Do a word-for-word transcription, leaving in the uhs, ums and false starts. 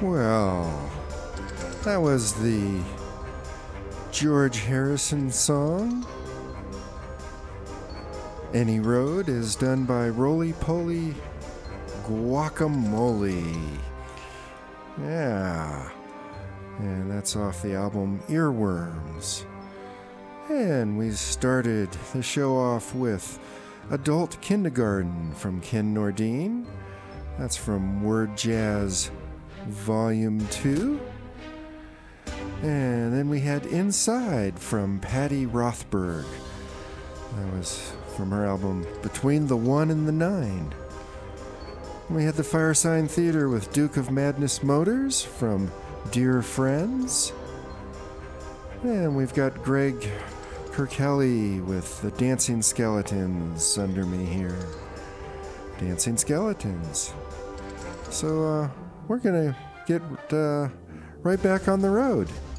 Well, that was the George Harrison song. Any Road is done by Roly Poly Guacamole. Yeah. And that's off the album Earworms. And we started the show off with Adult Kindergarten from Ken Nordine. That's from Word Jazz Volume two. And then we had Inside from Patty Rothberg. That was from her album Between the One and the Nine. We had the Firesign Theater with Duke of Madness Motors from Dear Friends. And we've got Greg Kirkelly with the Dancing Skeletons under me here. Dancing Skeletons. So, uh, we're gonna get uh, right back on the road.